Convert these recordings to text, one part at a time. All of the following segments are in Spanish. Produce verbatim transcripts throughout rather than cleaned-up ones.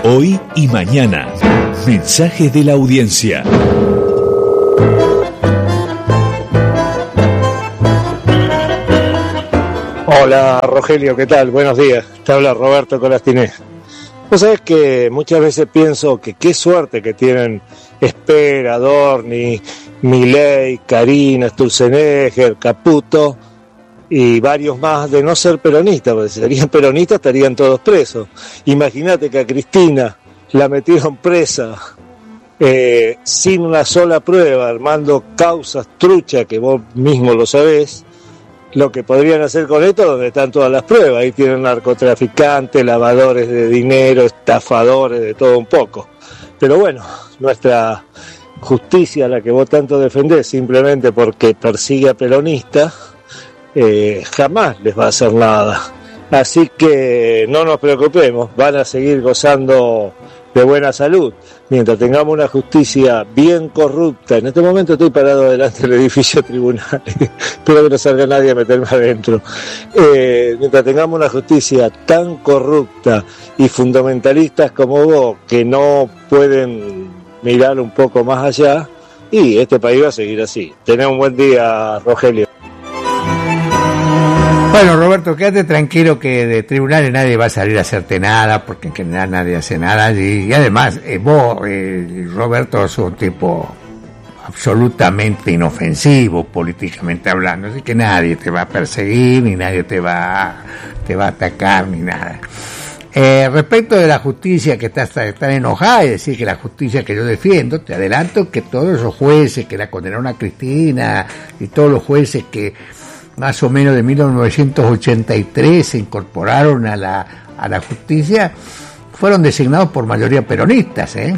Hoy y mañana. Mensajes de la audiencia. Hola Rogelio, ¿qué tal? Buenos días. Te habla Roberto Colastiné. Vos sabés que muchas veces pienso que qué suerte que tienen Espera, Adorni, Milei, Karina, Sturzenegger, Caputo y varios más de no ser peronistas, porque si serían peronistas estarían todos presos. Imagínate que a Cristina la metieron presa eh, sin una sola prueba, armando causas truchas que vos mismo lo sabés. Lo que podrían hacer con esto, donde están todas las pruebas, ahí tienen narcotraficantes, lavadores de dinero, estafadores, de todo un poco. Pero bueno, nuestra justicia, la que vos tanto defendés, simplemente porque persigue a peronistas, eh, jamás les va a hacer nada. Así que no nos preocupemos, van a seguir gozando de buena salud, mientras tengamos una justicia bien corrupta. En este momento estoy parado delante del edificio tribunal, espero que no salga nadie a meterme adentro. Eh, mientras tengamos una justicia tan corrupta y fundamentalistas como vos, que no pueden mirar un poco más allá, y este país va a seguir así. Tenés un buen día, Rogelio. Bueno, Roberto, quédate tranquilo que de tribunales nadie va a salir a hacerte nada, porque en general nadie hace nada. Y, y además, eh, vos, eh, Roberto, sos un tipo absolutamente inofensivo, políticamente hablando, así que nadie te va a perseguir, ni nadie te va, te va a atacar, ni nada. Eh, respecto de la justicia, que estás tan enojada, y decir que la justicia que yo defiendo, te adelanto que todos esos jueces que la condenaron a Cristina, y todos los jueces que más o menos de mil novecientos ochenta y tres se incorporaron a la a la justicia, fueron designados por mayoría peronistas, ¿eh?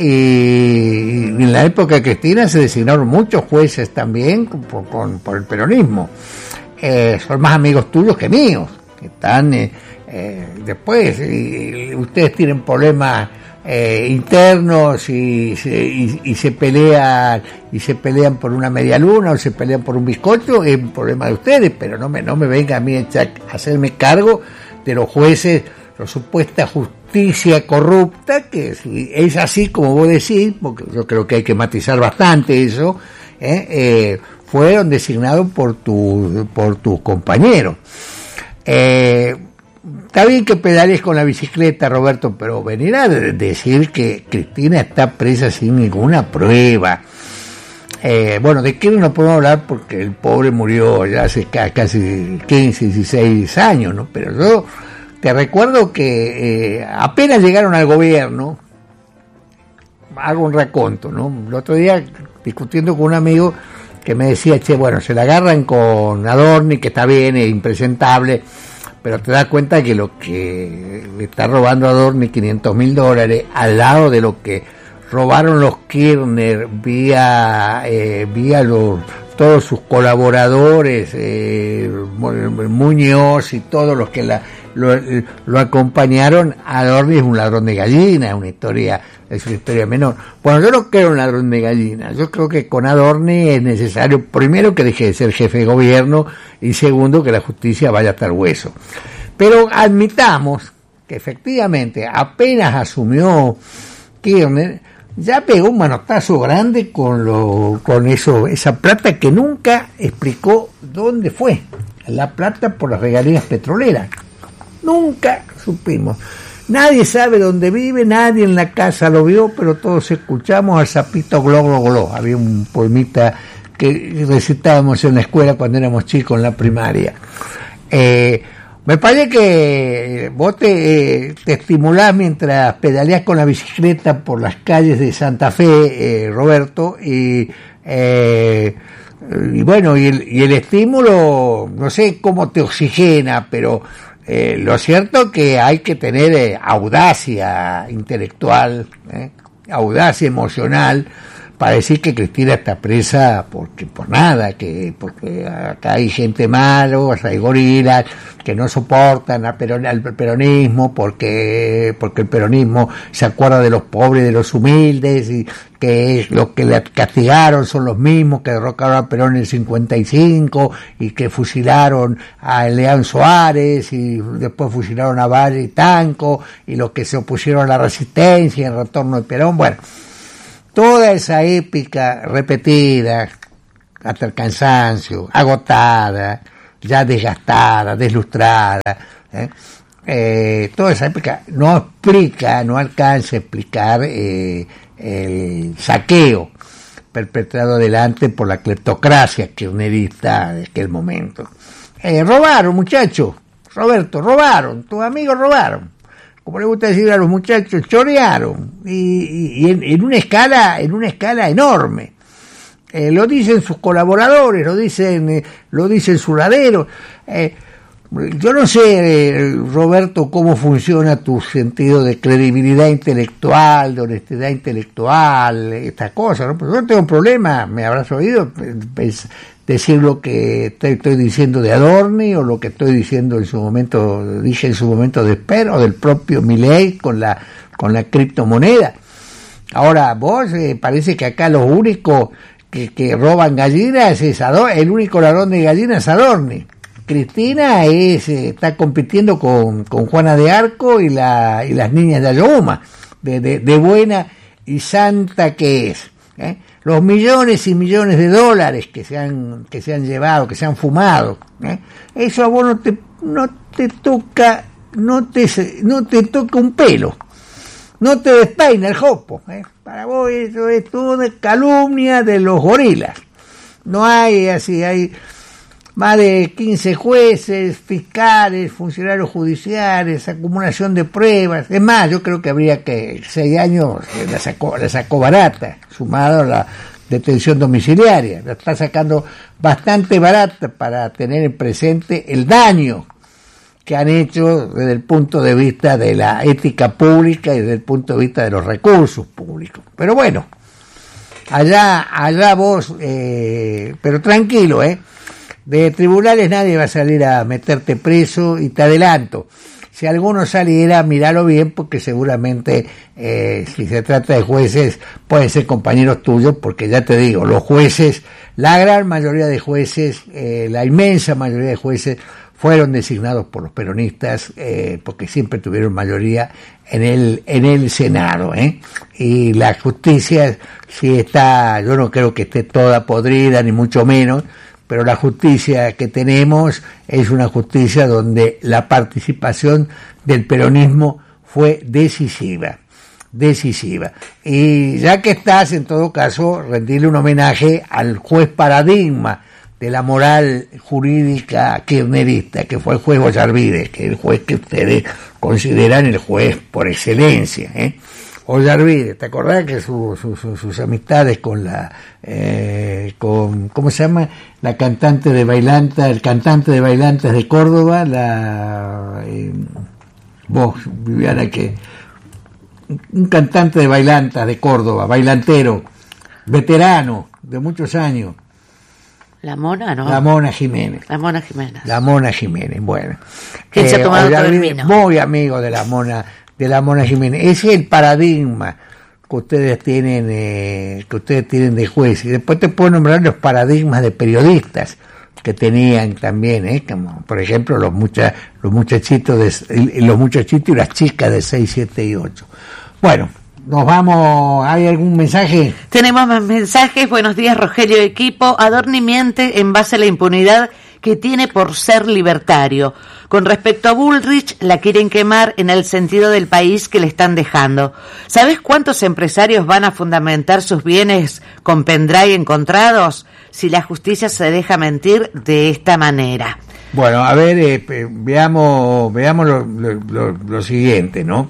Y en la época de Cristina se designaron muchos jueces también por, por, por el peronismo. Eh, son más amigos tuyos que míos, que están eh, eh, después, y, y ustedes tienen problemas Eh, internos y se, y, y se pelean y se pelean por una media luna o se pelean por un bizcocho, es un problema de ustedes, pero no me no me venga a mí a hacerme cargo de los jueces, la supuesta justicia corrupta, que si es así como vos decís, porque yo creo que hay que matizar bastante eso, eh, eh, fueron designados por tu por tus compañeros. Eh, Está bien que pedales con la bicicleta, Roberto, pero venir a decir que Cristina está presa sin ninguna prueba. Eh, bueno, de Kirchner no podemos hablar porque el pobre murió ya hace casi quince, dieciséis años, ¿no? Pero yo te recuerdo que eh, apenas llegaron al gobierno, hago un raconto, ¿no? El otro día discutiendo con un amigo que me decía, che, bueno, se la agarran con Adorni, que está bien, es impresentable, pero te das cuenta que lo que le está robando a Adorni quinientos mil dólares al lado de lo que robaron los Kirchner vía eh, vía los todos sus colaboradores, eh, Muñoz y todos los que la, lo, lo acompañaron. Adorni es un ladrón de gallina, es una historia, es una historia menor. Bueno, yo no creo en ladrón de gallina. Yo creo que con Adorni es necesario, primero, que deje de ser jefe de gobierno, y segundo, que la justicia vaya hasta el hueso. Pero admitamos que efectivamente apenas asumió Kirchner, ya pegó un manotazo grande con lo con eso, esa plata que nunca explicó dónde fue. La plata por las regalías petroleras. Nunca supimos. Nadie sabe dónde vive, nadie en la casa lo vio, pero todos escuchamos al sapito gló, gló, gló. Había un poemita que recitábamos en la escuela cuando éramos chicos en la primaria. Eh, Me parece que vos te, eh, te estimulás mientras pedaleás con la bicicleta por las calles de Santa Fe, eh, Roberto, y, eh, y bueno, y el, y el estímulo, no sé cómo te oxigena, pero eh, lo cierto es que hay que tener eh, audacia intelectual, eh, audacia emocional, para decir que Cristina está presa porque por nada, que porque acá hay gente malo, hay gorilas que no soportan al, peron, al peronismo porque porque el peronismo se acuerda de los pobres, de los humildes, y que los que le castigaron son los mismos que derrocaron a Perón en el cincuenta y cinco y que fusilaron a León Suárez y después fusilaron a Valle y Tanco, y los que se opusieron a la resistencia en el retorno de Perón. Bueno, toda esa épica repetida hasta el cansancio, agotada, ya desgastada, deslustrada, ¿eh? Eh, toda esa épica no explica, no alcanza a explicar eh, el saqueo perpetrado adelante por la cleptocracia kirchnerista de aquel momento. Eh, robaron, muchachos, Roberto, robaron, tus amigos robaron, como le gusta decir a los muchachos, chorearon, y, y, y en, en una escala, en una escala enorme. Eh, lo dicen sus colaboradores, lo dicen, eh, lo dicen sus laderos. Eh, yo no sé, eh, Roberto, cómo funciona tu sentido de credibilidad intelectual, de honestidad intelectual, estas cosas, ¿no? Pero yo no tengo un problema, me habrás oído pues, decir lo que estoy, estoy diciendo de Adorni, o lo que estoy diciendo en su momento, dije en su momento de Esper, o del propio Milei con la, con la criptomoneda. Ahora, vos, eh, parece que acá los únicos que, que roban gallinas es Adorni, el único ladrón de gallinas es Adorni. Cristina es, eh, está compitiendo con, con Juana de Arco y, la, y las niñas de Ayohuma, de, de, de buena y santa que es, ¿eh? Los millones y millones de dólares que se han, que se han llevado, que se han fumado, ¿eh? Eso a vos no te, no te toca, no te, no te toca un pelo, no te despeina el jopo, ¿eh? Para vos eso es toda calumnia de los gorilas. No hay así, hay más de quince jueces, fiscales, funcionarios judiciales, acumulación de pruebas. Es más, yo creo que habría que seis años eh, la sacó, la sacó barata, sumado a la detención domiciliaria. La está sacando bastante barata para tener en presente el daño que han hecho desde el punto de vista de la ética pública y desde el punto de vista de los recursos públicos. Pero bueno, allá, allá vos, eh, pero tranquilo, eh. De tribunales nadie va a salir a meterte preso, y te adelanto, si alguno saliera, míralo bien, porque seguramente eh, si se trata de jueces pueden ser compañeros tuyos, porque ya te digo, los jueces, la gran mayoría de jueces, eh, la inmensa mayoría de jueces fueron designados por los peronistas, eh, porque siempre tuvieron mayoría en el en el Senado, ¿eh? Y la justicia sí está, yo no creo que esté toda podrida, ni mucho menos, pero la justicia que tenemos es una justicia donde la participación del peronismo fue decisiva, decisiva. Y ya que estás, en todo caso, rendirle un homenaje al juez paradigma de la moral jurídica kirchnerista, que fue el juez Ollarvide, que es el juez que ustedes consideran el juez por excelencia, ¿eh? Ollarvide, ¿te acordás que su, su, su, sus amistades con la, eh, con, ¿cómo se llama? La cantante de Bailanta, el cantante de Bailantes de Córdoba, la, eh, vos, Viviana, que, un cantante de Bailantas de Córdoba, bailantero, veterano, de muchos años. La Mona, ¿no? La Mona Jiménez. La Mona Jiménez. La Mona Jiménez, bueno. ¿Quién eh, se ha tomado todo el vino? Muy amigo de la Mona de la Mona Jiménez. Ese es el paradigma que ustedes tienen, eh, que ustedes tienen de juez. Y después te puedo nombrar los paradigmas de periodistas que tenían también, eh, como por ejemplo los mucha, los muchachitos de, los muchachitos y las chicas de seis, siete y ocho. Bueno, nos vamos. ¿Hay algún mensaje? Tenemos más mensajes. Buenos días, Rogelio, equipo. Adorni miente en base a la impunidad que tiene por ser libertario. Con respecto a Bullrich, la quieren quemar en el sentido del país que le están dejando. ¿Sabes cuántos empresarios van a fundamentar sus bienes con pendrive encontrados si la justicia se deja mentir de esta manera? Bueno, a ver, eh, veamos veamos lo, lo, lo, lo siguiente, ¿no?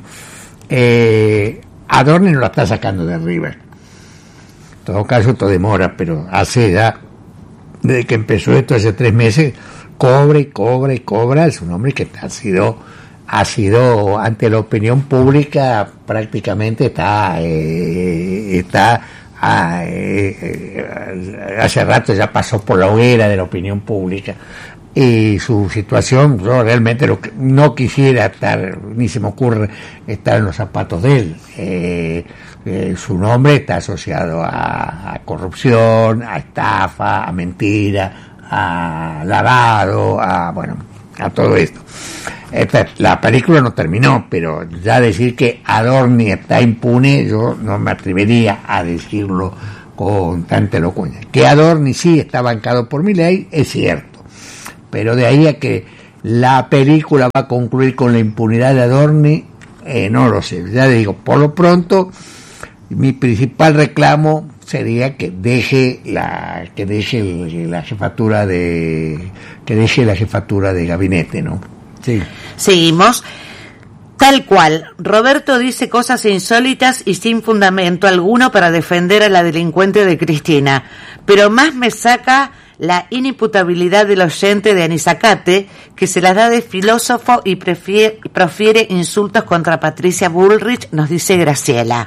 Eh, Adorni no la está sacando de arriba. En todo caso, esto demora, pero hace ya, desde que empezó esto hace tres meses, cobra y cobra y cobra. Es un hombre que ha sido, ha sido ante la opinión pública prácticamente está, eh, está ah, eh, eh, hace rato ya pasó por la hoguera de la opinión pública, y su situación, yo realmente lo, no quisiera estar, ni se me ocurre estar en los zapatos de él. Eh, eh, su nombre está asociado a, a corrupción, a estafa, a mentira, a lavado, a bueno, a todo esto. Esta, la película no terminó, pero ya decir que Adorni está impune, yo no me atrevería a decirlo con tanta elocuencia. Que Adorni sí está bancado por Milei, es cierto, pero de ahí a que la película va a concluir con la impunidad de Adorni, eh, no lo sé. Ya digo, por lo pronto, mi principal reclamo sería que deje la que deje la jefatura de que deje la jefatura de gabinete, ¿no? Sí. Seguimos. Tal cual, Roberto dice cosas insólitas y sin fundamento alguno para defender a la delincuente de Cristina, pero más me saca la inimputabilidad del oyente de Anisacate, que se las da de filósofo y prefiere, profiere insultos contra Patricia Bullrich, nos dice Graciela.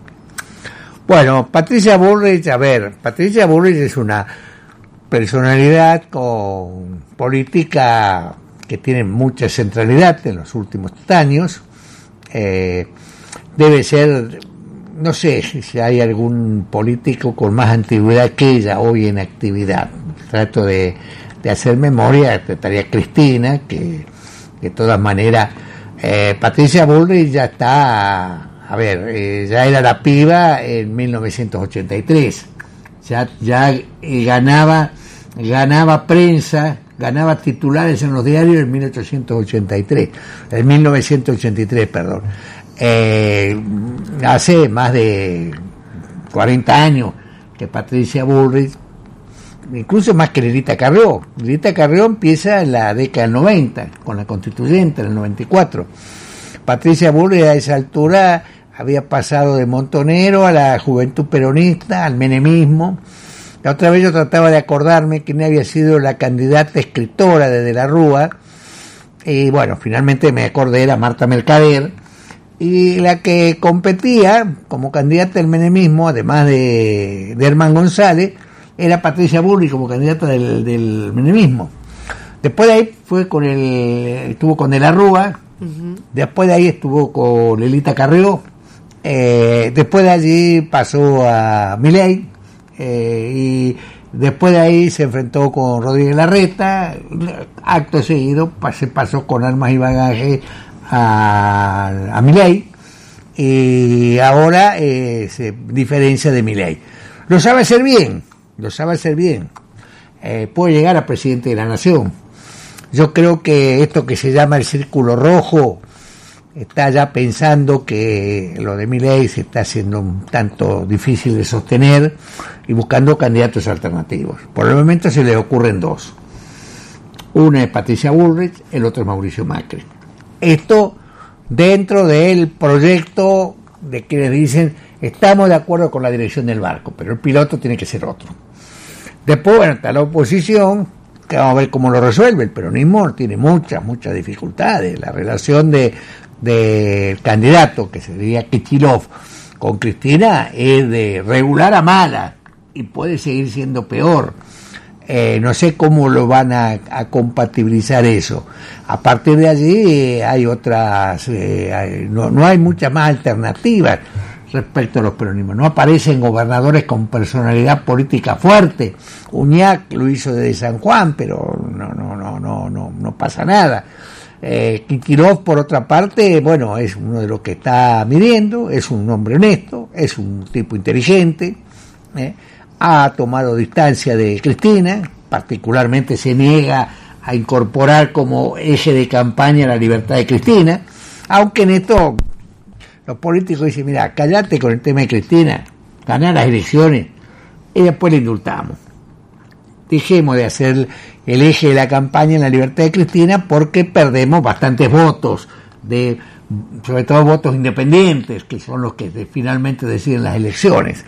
Bueno, Patricia Bullrich, a ver, Patricia Bullrich es una personalidad con política que tiene mucha centralidad en los últimos años. Eh, debe ser, no sé si hay algún político con más antigüedad que ella hoy en actividad. Trato de, de hacer memoria, trataría Cristina, que de todas maneras, eh, Patricia Bullrich ya está, a ver, eh, ya era la piba en mil novecientos ochenta y tres, ya, ya eh, ganaba, ganaba prensa, ganaba titulares en los diarios en mil ochocientos ochenta y tres, en mil novecientos ochenta y tres, perdón. Eh, hace más de cuarenta años que Patricia Bullrich, incluso más que Lelita Carrió. Lelita Carrió empieza en la década del noventa, con la constituyente, en el noventa y cuatro. Patricia Bullrich a esa altura había pasado de Montonero a la Juventud Peronista, al menemismo. La otra vez yo trataba de acordarme quién había sido la candidata escritora de De la Rúa, y bueno, finalmente me acordé, era Marta Mercader, y la que competía como candidata del menemismo, además de, de Herman González, era Patricia Bullrich como candidata del, del menemismo. Después de ahí fue con el, estuvo con De la Rúa, uh-huh. Después de ahí estuvo con Lelita Carrió, eh, después de allí pasó a Milei, eh, y después de ahí se enfrentó con Rodríguez Larreta, acto seguido se pasó con armas y bagaje a, a Milei, y ahora eh, se diferencia de Milei. Lo sabe hacer bien, lo sabe hacer bien, eh, puede llegar a presidente de la nación. Yo creo que esto que se llama el círculo rojo está ya pensando que lo de Milei se está haciendo un tanto difícil de sostener y buscando candidatos alternativos. Por el momento se le ocurren dos. Una es Patricia Bullrich, el otro es Mauricio Macri. Esto dentro del proyecto de quienes dicen estamos de acuerdo con la dirección del barco, pero el piloto tiene que ser otro. Después, bueno, está la oposición, que vamos a ver cómo lo resuelve. El peronismo tiene muchas, muchas dificultades. La relación de del candidato, que sería Kichilov, con Cristina es de regular a mala y puede seguir siendo peor. Eh, no sé cómo lo van a, a compatibilizar eso. A partir de allí eh, hay otras, eh, hay, no, no hay muchas más alternativas respecto a los peronismos. No aparecen gobernadores con personalidad política fuerte. Uñac lo hizo desde San Juan, pero no, no, no, no, no, no pasa nada. Eh, Kichilov, por otra parte, bueno, es uno de los que está midiendo, es un hombre honesto, es un tipo inteligente, eh, ha tomado distancia de Cristina, particularmente se niega a incorporar como eje de campaña la libertad de Cristina, aunque en esto los políticos dicen, mira, cállate con el tema de Cristina, ganar las elecciones y después le indultamos. Dejemos de hacer el eje de la campaña en la libertad de Cristina porque perdemos bastantes votos, de sobre todo votos independientes, que son los que de, finalmente deciden las elecciones.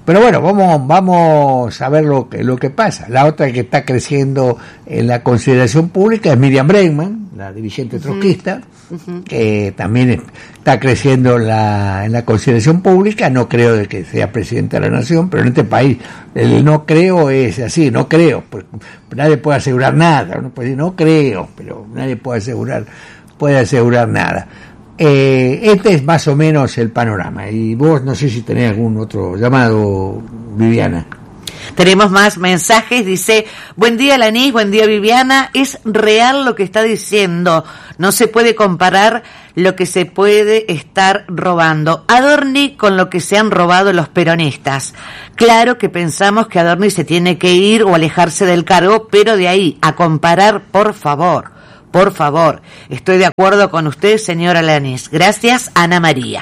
Pero bueno, vamos vamos a ver lo que lo que pasa. La otra que está creciendo en la consideración pública es Miriam Bregman, la dirigente trotskista, uh-huh. que también está creciendo la, en la consideración pública. No creo de que sea presidenta de la nación, pero en este país el no creo es así, no creo, pues nadie puede asegurar nada, uno puede decir no creo, pero nadie puede asegurar puede asegurar nada. Eh, este es más o menos el panorama. Y vos no sé si tenés algún otro llamado, Viviana. Tenemos más mensajes, dice, buen día Alanis, buen día Viviana, es real lo que está diciendo, no se puede comparar lo que se puede estar robando Adorni con lo que se han robado los peronistas. Claro que pensamos que Adorni se tiene que ir o alejarse del cargo, pero de ahí a comparar, por favor. Por favor, estoy de acuerdo con usted, señora Alanis. Gracias, Ana María.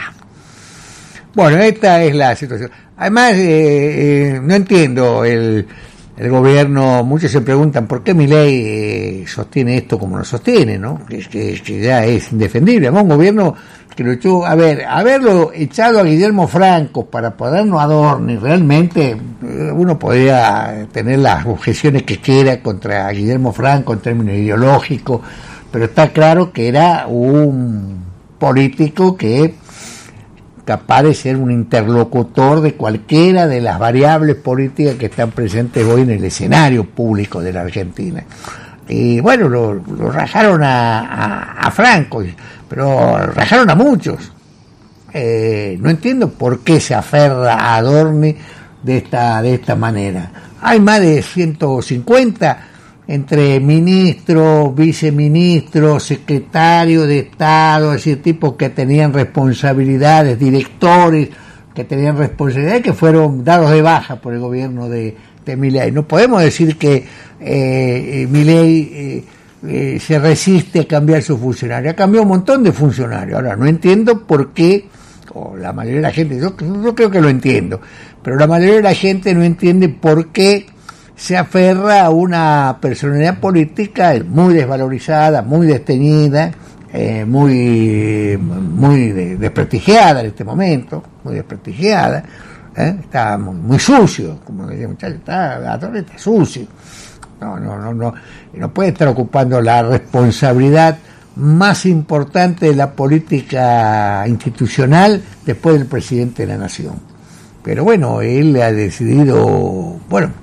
Bueno, esta es la situación. Además, eh, eh, no entiendo el, el gobierno. Muchos se preguntan por qué Milei eh, sostiene esto como lo sostiene, ¿no? Que, que, que ya es indefendible. Además, un gobierno que lo echó, a ver, haberlo echado a Guillermo Franco para podernos adornar, realmente uno podría tener las objeciones que quiera contra Guillermo Franco en términos ideológicos, pero está claro que era un político que capaz de ser un interlocutor de cualquiera de las variables políticas que están presentes hoy en el escenario público de la Argentina. Y bueno, lo, lo rajaron a, a, a Franco, pero rajaron a muchos. Eh, no entiendo por qué se aferra a Adorni de esta de esta manera. Hay más de ciento cincuenta entre ministros, viceministros, secretarios de Estado, es decir, tipos que tenían responsabilidades, directores que tenían responsabilidades que fueron dados de baja por el gobierno de, de Milei. No podemos decir que eh, Milei eh, eh, se resiste a cambiar su funcionario. Ha cambiado un montón de funcionarios. Ahora, no entiendo por qué, o la mayoría de la gente, yo, yo creo que lo entiendo, pero la mayoría de la gente no entiende por qué se aferra a una personalidad política muy desvalorizada, muy desteñida, eh, muy muy de, desprestigiada en este momento, muy desprestigiada, ¿eh? Está muy, muy sucio, como decía el muchacho, está, está sucio. No, no, no, no, no puede estar ocupando la responsabilidad más importante de la política institucional después del presidente de la nación. Pero bueno, él ha decidido, bueno,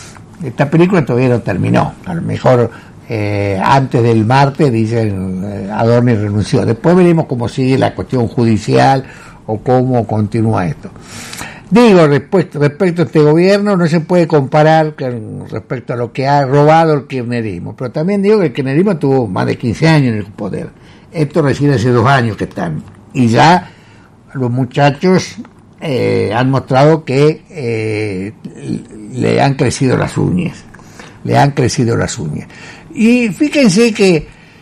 esta película todavía no terminó, a lo mejor eh, antes del martes dicen eh, Adorni renunció, después veremos cómo sigue la cuestión judicial o cómo continúa esto. Digo, respecto, respecto a este gobierno, no se puede comparar con respecto a lo que ha robado el kirchnerismo, pero también digo que el kirchnerismo tuvo más de quince años en el poder, esto recién hace dos años que están, y ya los muchachos eh, han mostrado que eh, le han crecido las uñas, le han crecido las uñas. Y fíjense que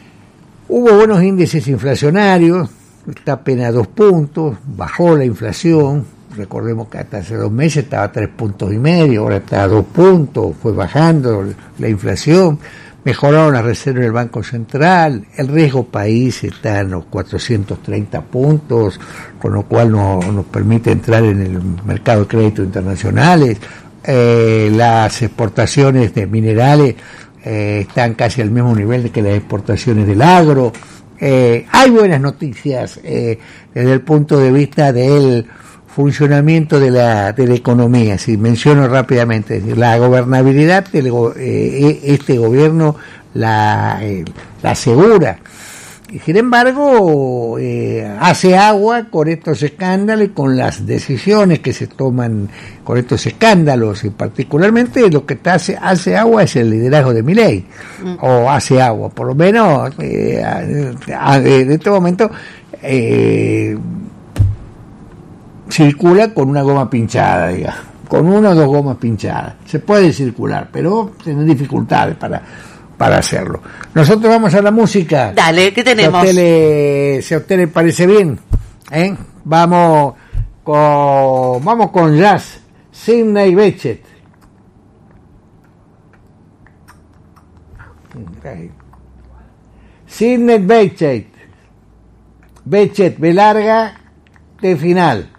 hubo buenos índices inflacionarios, está apenas dos puntos, bajó la inflación, recordemos que hasta hace dos meses estaba a tres puntos y medio, ahora está a dos puntos, fue bajando la inflación, mejoraron las reservas del Banco Central, el riesgo país está en los cuatrocientos treinta puntos, con lo cual no, nos permite entrar en el mercado de crédito internacionales, eh, las exportaciones de minerales eh, están casi al mismo nivel que las exportaciones del agro, eh, hay buenas noticias eh, desde el punto de vista del funcionamiento de la de la economía. Si menciono rápidamente, la gobernabilidad del eh, este gobierno la eh, la asegura, y sin embargo eh, hace agua con estos escándalos y con las decisiones que se toman con estos escándalos, y particularmente lo que hace hace agua es el liderazgo de Milei, mm. o hace agua por lo menos eh, en este momento eh, circula con una goma pinchada, digamos, con una o dos gomas pinchadas. Se puede circular, pero tiene dificultades para, para hacerlo. Nosotros vamos a la música. Dale, ¿qué tenemos? Si a usted le, si a usted le parece bien, ¿eh? Vamos con, vamos con jazz, Sidney Bechet. Sidney Bechet, Bechet, B larga, T final.